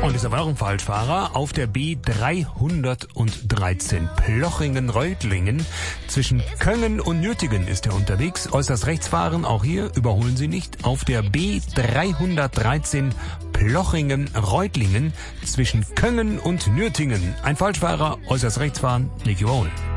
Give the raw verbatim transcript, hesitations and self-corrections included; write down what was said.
Und ist aber noch ein Falschfahrer auf der B dreihundertdreizehn Plochingen-Reutlingen. Zwischen Köngen und Nürtingen ist er unterwegs. Äußerst rechts fahren, auch hier überholen Sie nicht. Auf der B dreihundertdreizehn Plochingen-Reutlingen zwischen Köngen und Nürtingen. Ein Falschfahrer, äußerst rechts fahren, nicht überholen.